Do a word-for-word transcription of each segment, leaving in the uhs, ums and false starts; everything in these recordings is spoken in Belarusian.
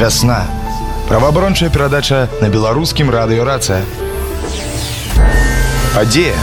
Вясна. Праваабарончая перадача на беларускім радыё «Рацыя». Падзея.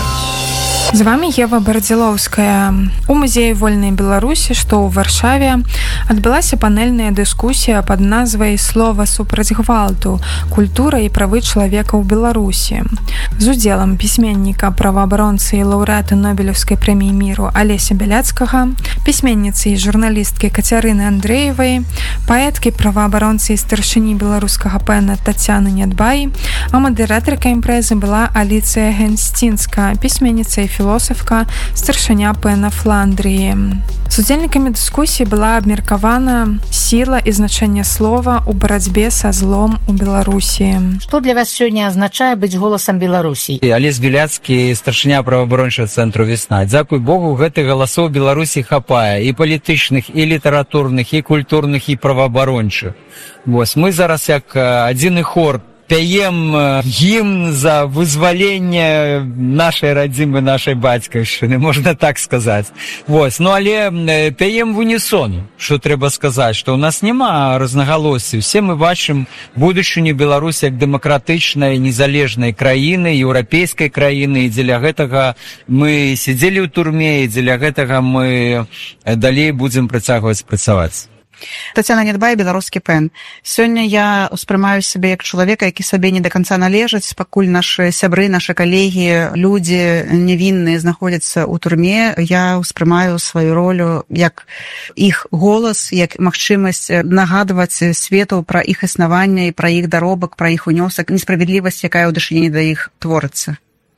З вами Ева Бардзілоўская. У музеі вольнай Беларусі, што ў Варшаве, адбылася панельная дыскусія пад назвай «Слова супраць гвалту. Культура і правы чалавека ў Беларусі» з удзелам пісьменніка, праваабаронцы і лаўрэата Нобелеўскай прэміі міру Алеся Бяляцкага, пісьменніцы і журналісткі Кацярыны Андрэевай, паэткі, праваабаронцы і старшыні беларускага пэна Тацяны Нядбай, а мадэратарка імпрэзы была Аліцыя Генсцінска, пісьменніца і філосафка, старшыня пэна Фландрыі. З удзельнікамі дыскусіі была абмеркавана сіла і значэнне слова ў барацьбе са злом у Беларусі. Што для вас сёння азначае быць голасам Беларусі? Алесь Бяляцкі, старшыня праваабарончага цэнтру «Вясна». Дзякуй Богу, гэтых галасоў Беларусі хапае, і палітычных, і літаратурных, і культурных, і праваабарончых. Вось, мы зараз як адзіны хор пяем гімн за вызваленне нашай радзімы, нашай бацькаўшчыны, можна так сказаць. Вось, ну але пяем в унісон, што трэба сказаць, што ў нас няма рознагалоссі. Усе мы бачым будучыню Беларусі як дэмакратычнай, незалежнай краіны, еўрапейскай краіны, і дзеля гэтага мы сядзелі ў турме, і дзеля гэтага мы далей будзем працягваць працаваць. Тацяна Нядбай, беларускі пэн. Сёння я успрымаю сябе як чалавека, які сабе не да канца належаць, пакуль нашы сябры, нашы калегі, людзі нявінныя знаходзяцца ў турме. Я успрымаю сваю ролю як іх голас, як магчымасць нагадваць свету пра іх існаванне і пра іх даробак, пра іх унёсак, несправядлівасць, якая ў дачыненні да іх творыцца.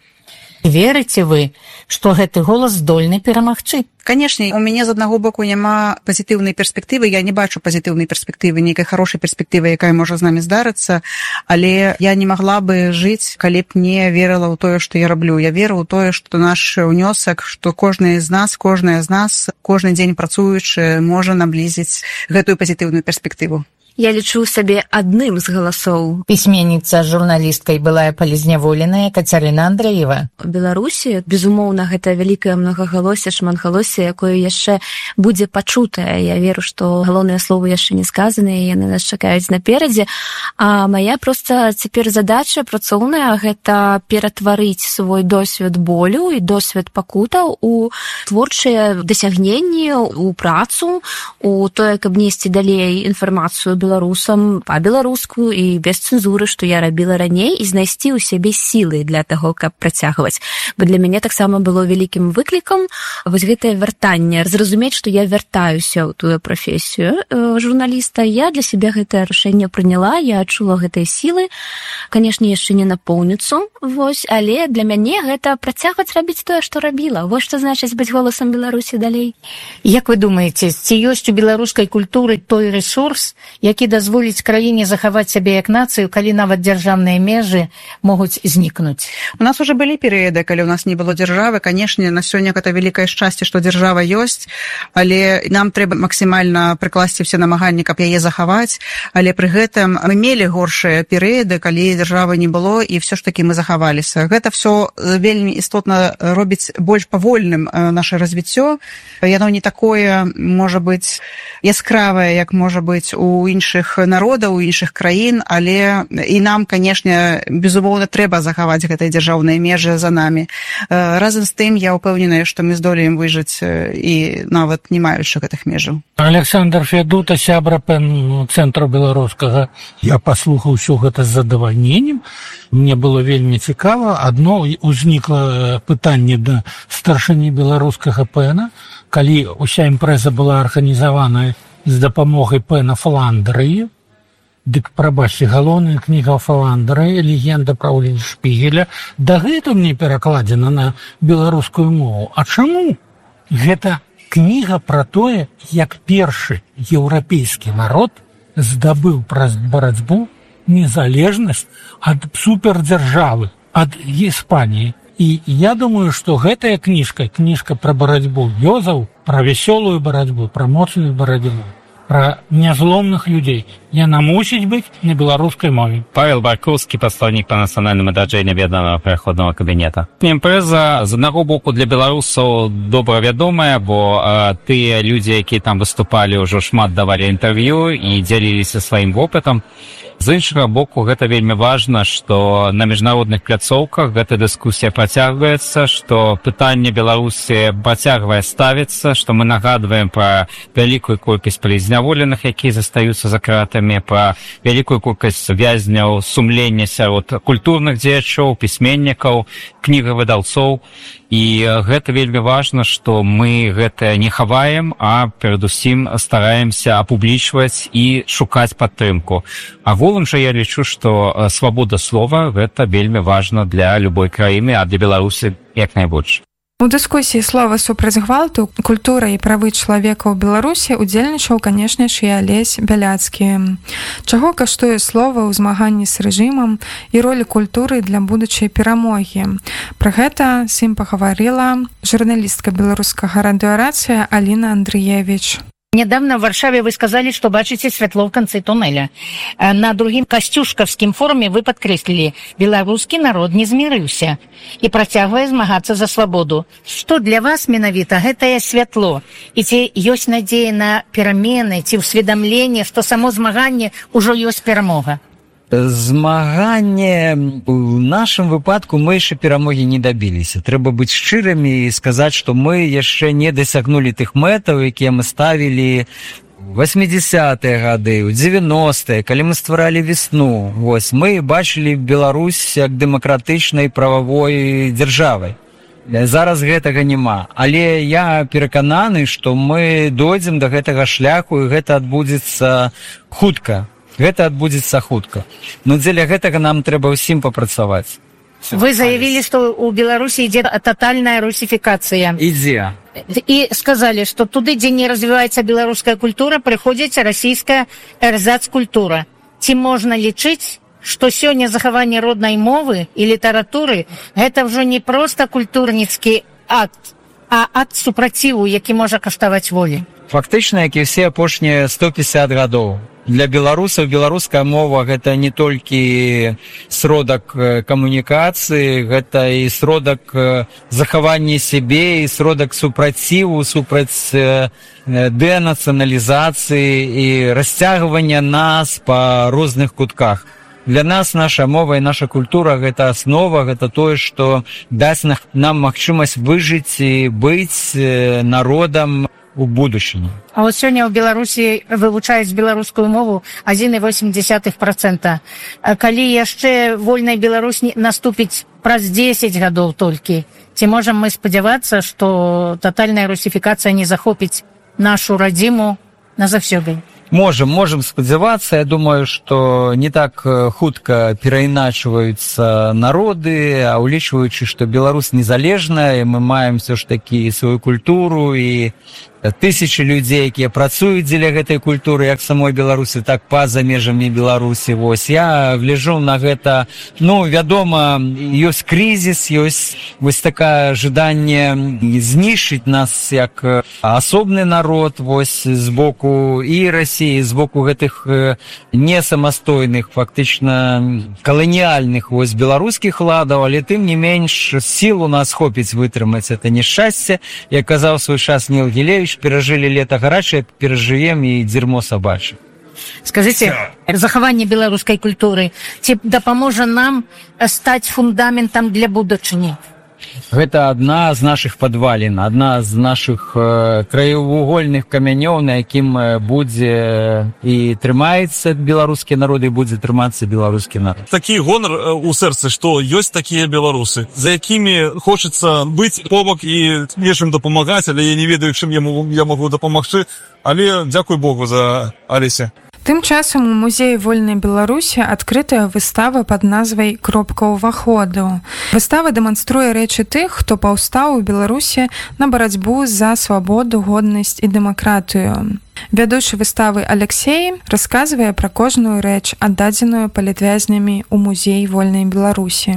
Верыце вы, што гэты голас здольны перамагчы? Канешне, у мяне з аднаго боку няма пазітыўнай перспектывы, я не бачу пазітыўнай перспектывы, нейкай хорошай перспектывы, якая можа з намі здарыцца, але я не магла бы жыць, калі б не верыла ў тое, што я раблю. Я веру ў тое, што наш унёсак, што кожны з нас, кожная з нас, кожны дзень працуючы, можа наблізіць гэтую пазітыўную перспектыву. Я лічу сабе адным з галасоў. Пісьменніца, журналістка і былая палізняволеная Кацярына Андрэева. У Беларусі, безумоўна, гэта вялікае многагалоссе, шматгалоссе, якое яшчэ будзе пачутае. Я веру, што галоўныя словы яшчэ не сказаныя, яны нас чакаюць наперадзе. А мая проста цяпер задача працоўная — гэта ператварыць свой досвед болю і досвед пакутаў у творчыя дасягненні, у працу, у тое, каб несці далей інфармацыю беларусам па-беларуску і без цэнзуры, што я рабіла раней, і знайсці ў сябе сілы для таго, каб працягваць. Бо для мяне таксама было вялікім выклікам вось гэтае вяртанне, зразумець, што я вяртаюся ў тую прафесію журналіста. Я для сябе гэтае рашэнне прыняла, я адчула гэтыя сілы. Канешне, яшчэ не напоўніцу, вось, але для мяне гэта працягваць рабіць тое, што рабіла. Вось што значыць быць голасам Беларусі далей. Як вы думаеце, ці ёсць у беларускай культуры той рэсурс, які дазволіць краіне захаваць сябе як нацыю, калі нават дзяржаўныя межы могуць знікнуць? У нас уже былі перыяды, калі ў нас не было дзяржавы. Канешне, на сёння гэта вялікае шчасце, што дзяржава ёсць, але нам трэба максімальна прыкласці все намаганні, каб яе захаваць. Але пры гэтым мы мелі горшыя перыяды, калі дзяржавы не было, і все ж такі мы захаваліся. Гэта все вельмі істотна робіць больш павольным наше развіццё. Яно не такое, можа быць, яскравае, як можа быць у іншых народаў, у іншых краін, але і нам, канешне, безумоўна, трэба захаваць гэтыя дзяржаўныя межы за намі. Разам з тым, я ўпэўненая, што мы здолеем выжыць і нават не маючы гэтых межаў. Александр Федута, сябра пэн цэнтру беларускага. Я паслухаў усё гэта з задавальненнем. Мне было вельмі цікава. Адно узнікла пытанне да старшыні беларускага пэна, калі уся імпрэза была арганізаваная з дапамогай пэна Фландрыі. Дык, прабачце, галоўная кніга Фландрыі, легенда пра Улліншпігеля, дагэтуль не перакладзена на беларускую мову. А чаму? Гэта кніга пра тое, як першы еўрапейскі народ здабыў праз барацьбу незалежнасць ад супердзяржавы, ад Іспаніі. І я думаю, што гэтая кніжка, кніжка пра барацьбу вёзаў, пра вясёлую барацьбу, пра моцную барацьбу, пра нязломных людзей, яна мусіць быць на беларускай мове. Павел Баркоўскі, прадстаўнік па нацыянальным ададжэнні аб'яднанага пераходнага кабінета. Імпрэза, з аднаго боку, для беларусаў добра вядомая, бо э, тыя людзі, якія там выступалі, ўжо шмат давалі інтэрв'ю і дзяліліся сваім вопытам. З іншага боку, гэта вельмі важна, што на міжнародных пляцоўках гэта дыскусія працягваецца, што пытанне Беларусі працягвае ставіцца, што мы нагадваем пра вялікую колькасць палізняволеных, якія застаюцца за кратамі, пра вялікую колькасць вязняў сумлення сярод культурных дзеячоў, пісьменнікаў, кнігавыдаўцоў. І гэта вельмі важна, што мы гэта не хаваем, а перадусім стараемся апублічваць і шукаць падтрымку. Агулам жа я лічу, што свабода слова гэта вельмі важна для любой краіны, а для Беларусі як найбольш. У дыскусіі слова супраць гвалту, культура і правы чалавека ў Беларусі удзельнічаў, канешне ж, і Алесь Бяляцкі. Чаго каштуе слова ў змаганні з рэжымам і ролі культуры для будучай перамогі? Пра гэта з ім пагаварыла журналістка беларускага радыёрацыя Аліна Андрыевіч. Недавно в Варшаве вы сказали, что бачите святло в конце туннеля. На другим костюшковским форуме вы подкреслили, белорусский народ не змирился и протягивая змагаться за свободу. Что для вас, менавіта, гэтае святло? И ці ёсць надея на перамены, ці усведомление, что само змаганне ўжо ёсць перамога? Змаганне у нашым выпадку мы яшчэ перамогі не дабіліся. Трэба быць шчырымі і сказаць, што мы яшчэ не дасягнулі тых мэтаў, якія мы ставілі восьмідзесятыя гады, у дзевяностыя, калі мы стваралі весну. Вось, мы бачылі Беларусь як дэмакратычнай прававой дзяржавай. Зараз гэтага няма. Але я перакананы, што мы дойдзем да гэтага шляху, і гэта адбудзецца хутка. Гэта адбудзецца хутка. Но дзеля гэтага нам трэба ўсім папрацаваць. Вы заявили, что у Беларуси идет тотальная русификация. Ідзе. И сказали, что туды, где не развивается белорусская культура, приходит российская эрзац-культура. Ці можна лічыць, что сёння захаванне роднай мовы и литературы это уже не просто культурніцкі акт, а акт супраціву, які можа каштаваць волі. Фактычна, як і все апошнія сто пятьдесят гадоў. Для беларусаў беларуская мова гэта не толькі сродак камунікацыі, гэта і сродак захавання сябе, і сродак супраціву, супраць дэнацыяналізацыі і расцягвання нас па розных кутках. Для нас наша мова і наша культура гэта аснова, гэта тое, што дасць нам магчымасць выжыць і быць народам у будучыні. А вот сёння ў Беларусі вывучаюць беларускую мову адзін і восемь дзесятых працэнта. Калі яшчэ вольная Беларусь наступіць праз дзесяць гадоў толькі, ці можам мы спадзявацца, што татальная русифікацыя не захопіць нашу радзіму назаўсёды? Можем, можем спадзявацца. Я думаю, што не так хутка перайначваюцца народы, а улічваючы, што Беларусь незалежная, мы маем все ж такі сваю культуру і тысячи людзей, якія працуюць дзеля гэтай культуры, як самой Беларусі, так па-за межамі Беларусі. Вось, я гляджу на гэта, ну, вядома, ёсць крызіс, ёсць вось такое жаданне знішчыць нас як асобны народ, вось, з боку і Расіі, з боку гэтых не самастойных, фактычна каланіяльных, вось, беларускіх ладаў, але тым не менш сіл у нас хопіць вытрымаць это няшчасце. Як казаў свой час Ніл Гілевіч, перажылі лета гарачае, перажывем і дзірмо сабачае. Скажите, захаванне беларускай культуры ці дапаможа нам стаць фундаментам для будучыні? Гэта адна з нашых падвалін, адна з нашых э, краевугольных камянёў, на якім будзе і трымаецца беларускі народ, і будзе трымацца беларускі народ. Такі гонар у сэрцы, што ёсць такія беларусы, за якімі хочацца быць побак і нечым дапамагаць, але я не ведаю, чым я могу, я могу дапамагчы, але дзякуй Богу за Алесе. Тым часам у музеі вольнай Беларусі адкрытая выстава пад назвай «Кропка ўваходу». Выстава дэманструе рэчы тых, хто паўстаў у Беларусі на барацьбу за свабоду, годнасць і дэмакратыю. Вядучы выставы Алексей расказвае пра кожную рэч, аддадзеную палітвязнямі ў музеі вольнай Беларусі.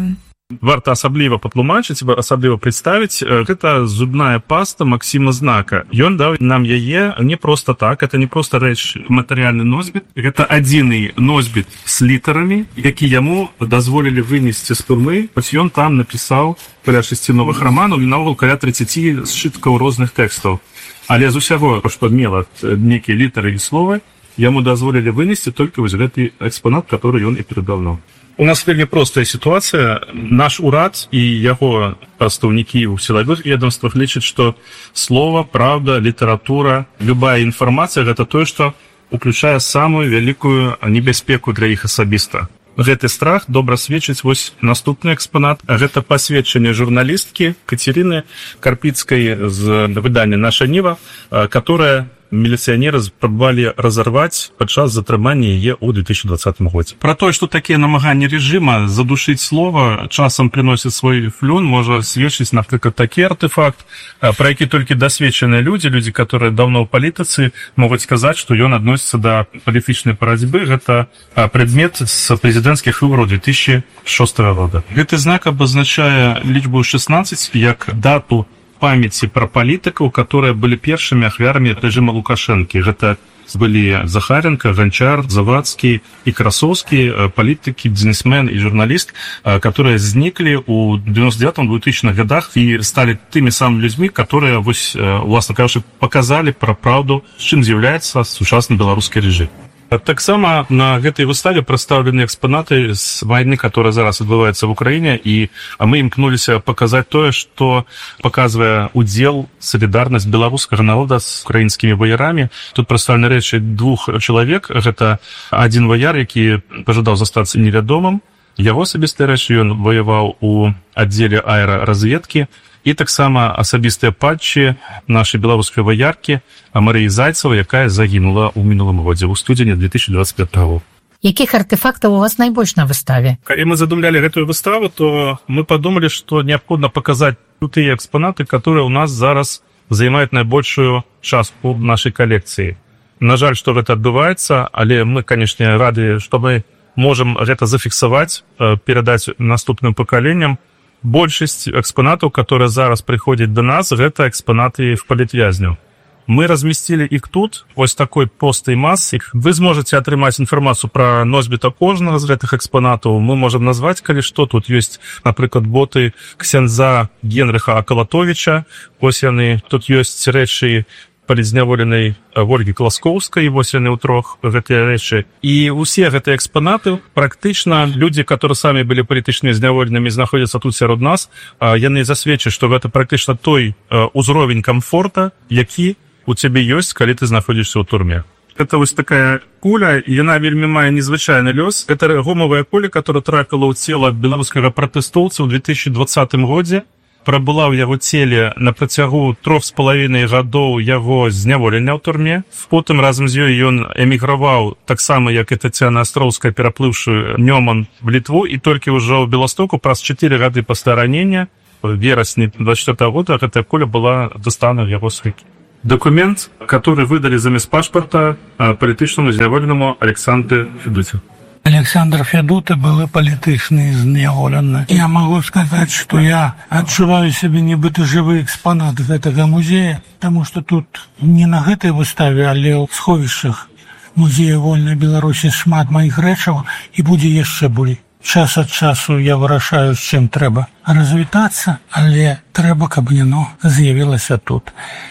Варта асабліва патлумачыць, асабліва прадставіць, гэта зубная паста Максіма Знака. Ён даў нам яе не проста так, это не проста рэч, матэрыяльны носьбіт, гэта адзіны носьбіт з літарамі, які яму дазволілі вынесці з турмы. Вось ён там напісаў каля шасці новых раманаў і наогул каля трыццаці сшыткаў розных тэкстаў. Але з усяго, што мела нейкія літары і словы, яму дазволілі вынесці толькі вось гэты экспанат, который ён і перадаў нам. У нас вельмі простая сітуацыя. Наш урад і яго прадстаўнікі ў сілавых ведомствах лічаць, што слова, правда, літаратура, любая інфармацыя — гэта тое, што уключае самую вялікую небяспеку для іх асабіста. Гэты страх добра сведчыць вось наступны экспанат. Гэта пасведчанне журналісткі Кацерыны Карпіцкай з выдання «Наша Ніва», которая міліцыянеры спрабавалі разарваць падчас затрымання яе ў две тысячи двадцатым годзе. Пра тое, што такія намаганні рэжыма задушыць слова часам прыносяць свой флюн, можа сведчыць, напрыклад, такі артефакт, пра які толькі дасведчаныя людзі, людзі, которые даўно ў палітыцы, могуць сказаць, што ён адносіцца да палітычнай барацьбы. Гэта прадмет з прэзідэнцкіх выбараў две тысячи шостага года. Гэты знак абазначае лічбу шестнадцать як дату памяці пра палітыкаў, которые былі першымі ахвярамі рэжыма Лукашэнкі. Гэта былі Захаренко, Ганчар, Завадскі і Красоўскі, палітыкі, бізнесмен і журналіст, которые зніклі ў девяносто девятом двухтысячных годах і сталі тымі самымі людзьмі, которые, вось, уласна кажучы, паказалі пра праўду, з чым з'яўляецца сучасны беларускі рэжым. Таксама на гэтай выставе прадстаўлены экспанаты з вайны, которая зараз адбываецца в Украіне, і мы імкнуліся паказаць тое, што паказвае удзел, салідарнасць беларускага народа з украінскімі ваярамі. Тут прадстаўлены рэчы двух чалавек. Гэта адзін ваяр, які пажадаў застацца невядомым. Яго асабістыя рэчы: ён ваяваў у аддзеле аэраразведкі. І таксама асабістыя патчы нашай беларускай ваяркі Марыі Зайцевай, якая загінула ў мінулым годзе, ў студзені две тысячи двадцать пятого. Якіх артефактаў у вас найбольш на выставе? Калі мы задумлялі гэтую выставу, то мы падумалі, што неабходна паказаць тыя экспанаты, которые у нас зараз займаюць найбольшую частку нашай калекцыі. На жаль, што гэта адбываецца, але мы, канешне, рады, што мы можам гэта зафіксаваць, перадаць наступным пакаленням. Большасць экспанатаў, которые зараз прыходзяць да нас, гэта экспанаты в палітвязняў. Мы разместили их тут, вось такой простой массой. Вы зможете атрымаць информацию про носьбіта кожнага з гэтых экспонатаў. Мы можем назвать, калі што. Тут есть, напрыклад, боты ксяндза Генрыха Акалатовича. Вось яны. Тут есть рэчы палізняволенай Вольгі Класкоўскай, вось яны ў трох гэтыя рэчы. І ўсе гэтыя экспанаты, практычна людзі, которые самі былі палітычнымі зняволенымі, знаходзяцца тут сярод нас, яны засведчаць, што гэта практычна той узровень комфорта, які у цябе ёсць, калі ты знаходзішся ў турме. Это вось такая куля, і яна вельмі мае незвычайны лёс. Это гумавая куля, которая трапіла ў цела беларускага пратэстоўца ў две тысячи двадцатым годзе. Прабыла ў яго целе на працягу трох з палавінай гадоў яго зняволення ў турме. Потым разам з ёй ён эміграваў, таксама як і Тацяна Астроўская, пераплыўшы Нёман в Літву, і толькі ўжо ў Беластоку праз чатыры гады пасля ранення в верасні двадцать четвёртого года гэтая куля была дастана в яго з рукі. Документ, который выдали замест пашпарта палітычнаму зняволенаму Александру Федуте. Александр Федута был палітычны зняволены. Я могу сказать, что я адчуваю себе нібыта жывы экспонат гэтага музея, потому что тут не на гэтай выставе, але ў сховішчах музея вольнай Беларусі шмат маіх рэчаў і будзе яшчэ болей. Час ад часу я вырашаю, з чым трэба развітацца, але трэба, каб яно з'явілася тут.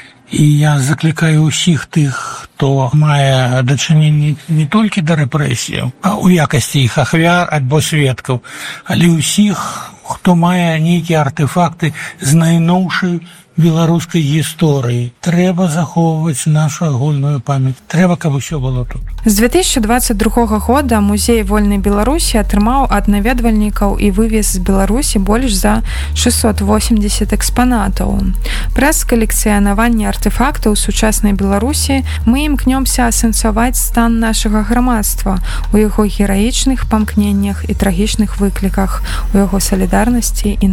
І я заклікаю ўсіх тых, хто мае дачыненне не толькі да рэпрэсіяў, а ў якасці іх ахвяр альбо сведкаў, але ўсіх, хто мае нейкія артефакты з найноўшай беларускай гісторыі. Трэба захоўваць нашу агульную памяць. Трэба, каб усё было тут. З две тысячи двадцать другога года музей вольнай Беларусі атрымаў ад наведвальнікаў і вывез з Беларусі больш за шестьсот восемьдесят экспанатаў. Праз калекцыянаванне артефактаў сучаснай Беларусі мы імкнёмся асэнсаваць стан нашага грамадства у яго гераічных памкненнях і трагічных выкліках, у яго салідарнасці і